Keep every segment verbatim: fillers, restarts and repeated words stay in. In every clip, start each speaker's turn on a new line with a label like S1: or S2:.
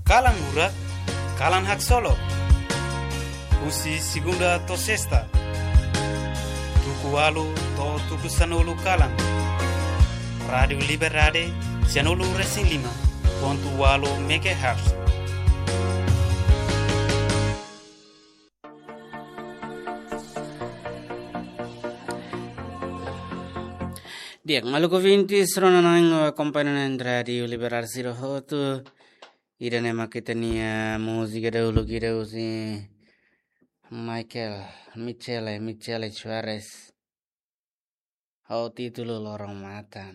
S1: Kalang Murak, Kalang Hak Solo, Usi Segunda to Sexta, Tuku Walu to Tuku Sanolu Kalang, Radio Liberade, Sanolu Racing Lima, ponto Walu Megahertz.
S2: Dia maluku vinti serona nang komponen radio liberar siro hotu ida nema kitania musica dahulu kita usi Michael Michele Michele Suarez hau titulo lorong matan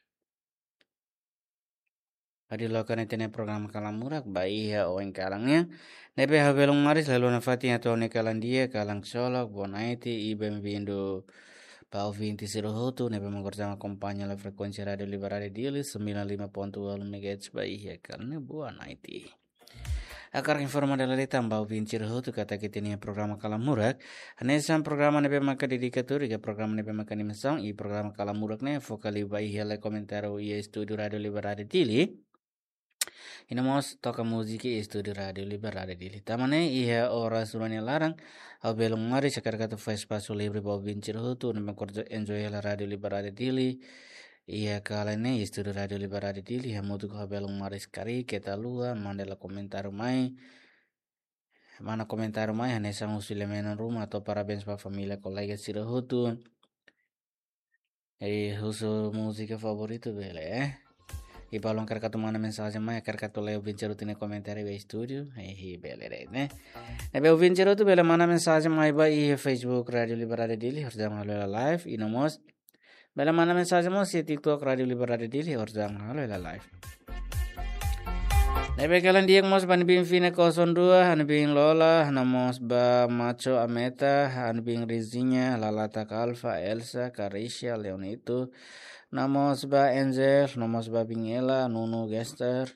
S2: adi lokan itene program Kalang Murak bai ya oeng kalangnya nebe habelong maris lalu nafati atau ne kalang dia kalang solok bonaiti ibem bindo Pau vinti zero hotu nebe mengerjama kompanya la frekuensi radio liberare dili sembilan puluh lima koma dua megahertz bai ya karena buah naiti. Akar informa dala ditambah vinti zero hotu kata kita ni program Kalang Murak. Hanesan program nebe maka dedikatur ke program nebe maka ni mesang i program Kalang Murak ne vokali bai ya la komentaro i studio radio liberare dili. Inamos toka musiki studio radio liberare dili. Tamane iya ora suranya larang au belong mari sakar kata faz paso libre bau vincir hutu nama korja enjoy la radio liberare dili. Iya kalane studio radio liberare dili hamutu ko belong mari sekari kita lua mandela komentar mai mana komentar mai hanesa musile menan rumah atau parabéns pa família kolega sira hutu. Eh husu musika favorito bele eh. I balong karkatu mana mensagem mai karkatu leo vincero tine komentari be studio eh bele ne ne be vincero tu bele mana mensagem mai ba i Facebook Radio Liberare Dili horjang halo live inomos bele mana mensagem mo si TikTok Radio Liberare Dili horjang halo live ne be kalan diek mos ban bin fine koson dua han bin Lola namos ba Macho Ameta han bin Rizinya Lalata Alfa Elsa Carisha Leonito Namos ba Angel, namos ba Bingela, Nuno Gester.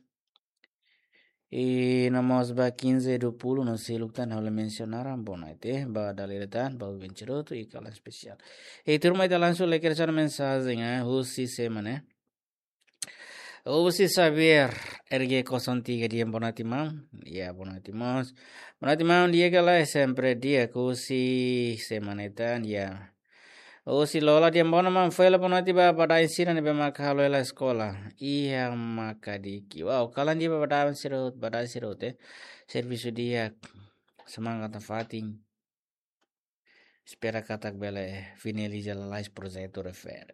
S2: E namos ba quinze dua puluh no siluktan hole mencionaram bonaite ba daliretan ba venceroto e kala spesial. E turma ita langsung leker sana mensagem eh husi semana. Husi saber erge koson tiga dia bonati mam. Ya bonati mos. Bonati mam dia kala sempre dia husi semanetan ya. Oh si Lola dia bona man foi la ponati ba pada insira ne be makalo la sekolah. Iya makadiki. Wow, kalan dia pada sirot pada sirot eh. Servisu dia semangat fating. Spera katak bele finaliza la lais progetto refer.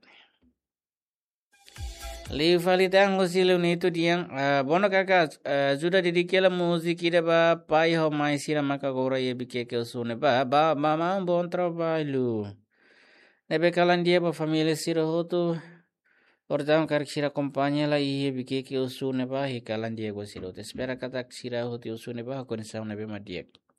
S2: Li valitang usilu ni itu dia uh, bono kakak uh, sudah didikela musik ida ba pai ho mai sira maka gora ye bike ke usune ba ba ba ma bon trabalho. Nebe kalan dia ba família sira hotu ordam kar sira kompanya la iye bike ke usune ba hi kalan dia go sira te espera kata sira hotu usune ba ko nisam nebe madiek